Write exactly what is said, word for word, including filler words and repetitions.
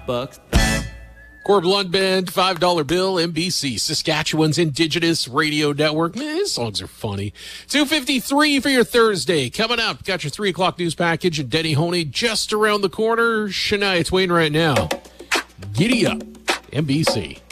bucks back. Corb Lund Band, five dollar bill, N B C, Saskatchewan's Indigenous Radio Network. Man, his songs are funny. two fifty-three for your Thursday. Coming up, got your three o'clock news package and Denny Honey just around the corner. Shania Twain right now. Giddy up, N B C.